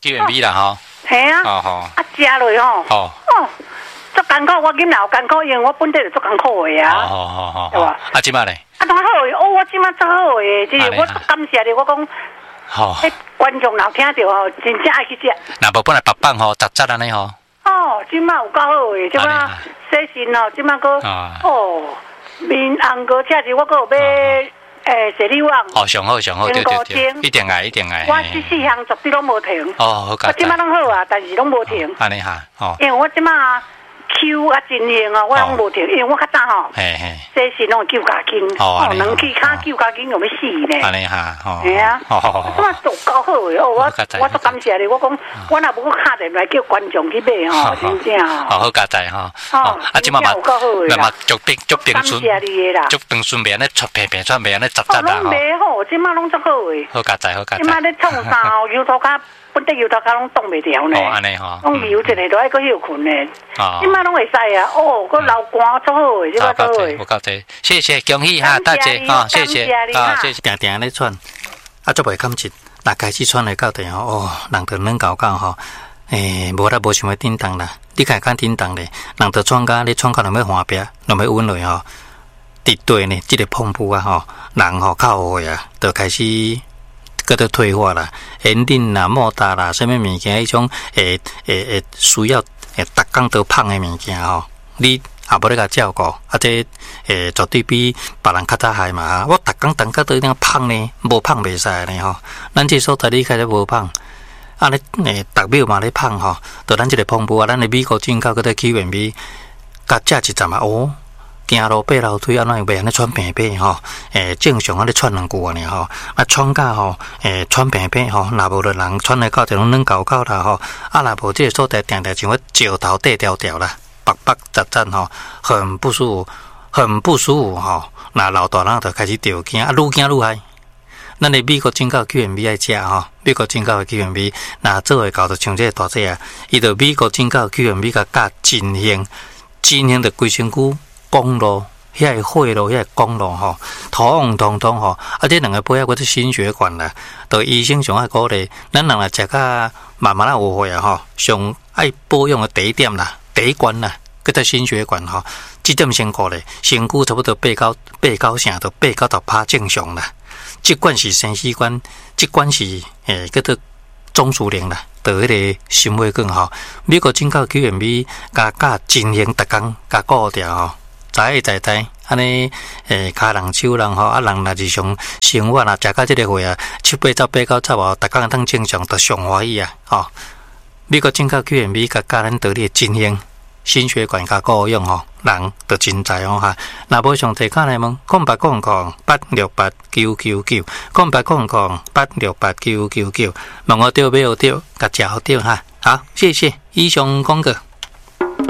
QMB 啦吼。 系啊。 哦吼。 啊，食落吼。 哦。 哦，足艰苦，我今老艰苦，因为我本地就足艰苦的啊。 哦。对吧？啊，即摆咧？ 啊，当好诶，哦，我即摆足好诶，就是我感谢你，我讲。 好。 观众老听到吼，真正爱去食。 那无本来白棒吼，杂杂安尼吼。 哦，即摆有够好诶，即摆洗身吼，即摆个哦，面红个车子我个有买。雪里旺哦，上好，对，一定爱。 我4项绝对拢无停。 哦，好佳。 我即摆拢好啊，但是拢无停。 安尼哈，哦。 因为我即摆Q 啊真型啊，我拢无停，因为我较早吼，洗身拢9加斤，两支骹9加斤就要死呢。 安尼哈， 系啊，即摆做够好诶，哦，我足感谢你，我讲我若要敲电来叫观众去买吼，真正吼。 好佳哉吼。哦，啊，即摆嘛，嘛足平顺，足平顺便咧出平出便咧杂啦。 拢袂好，即摆拢足好诶。 好佳哉。 即摆咧创啥哦？油头壳本地油头壳拢冻袂掉呢。 哦，安尼吼。 拢油一个都爱搁休困呢。即摆拢会使啊！哦，搁流汗足好诶，即摆都会。 我够济，谢谢，恭喜哈，大姐哈，谢谢啊，谢谢。定定咧喘，啊，足袂感觉，若开始喘来到地吼，哦，人着软搞搞吼，无啦，无想要叮当啦，你开看叮当咧，人着喘甲，你喘到要换壁，要稳落吼，伫对呢，即个碰布啊吼，人吼靠会啊，着开始。搁得退化啦，盐磷啦、莫达啦，什么物件迄种需要逐工都胖的物件吼，你也无咧甲照顾，啊这绝对比别人较早害嘛。我逐工当甲都一定胖呢，无胖袂使呢吼。咱这所在你开始无胖，啊你逐秒嘛咧胖吼，就咱这个碰布啊，咱的美国进口搁在QMB，甲食一阵嘛哦。行路爬楼梯，安怎会袂安尼喘平平吼？正常安尼喘2句安尼吼，啊喘甲吼，喘平平吼，若无就人喘来到一种软搞搞啦吼，啊若无这个所在定定像我石头底条条啦，白白杂杂吼，很不舒服，很不舒服吼。那老大人就开始着惊，啊愈惊愈害。咱的美国进口 QMB 爱食吼，美国进口的 QMB， 那做会到就像这个大姐啊，伊就美国进口 QMB 甲加真型的规身躯。公路，遐个血路，遐个公路吼，通通吼，啊！这两个背啊，嗰啲心血管啦，都医生上爱鼓励，咱人来食甲慢慢啊有血啊吼，上爱保养的第一点啦，第一关啦，嗰啲心血管吼，这点先鼓励，身躯差不多8-9成到8-10%正常啦。这关是生死关，这关是叫做中枢靈啦，就迄個心血管吼，美國進口 QMB 加真型逐工加顧掉吼。知，安尼骹人手人吼，啊人若日常生活若食到即个货啊，7-8走8-9走哦，逐工通正常，就上欢喜啊！吼，美国进口 QMB 甲咱道理真型心血管加顾用吼，人就真知哦哈。若无上提卡来问，0800-868-999，0800-868-999，问我对没有对，甲食好对哈。好，谢谢以上讲过。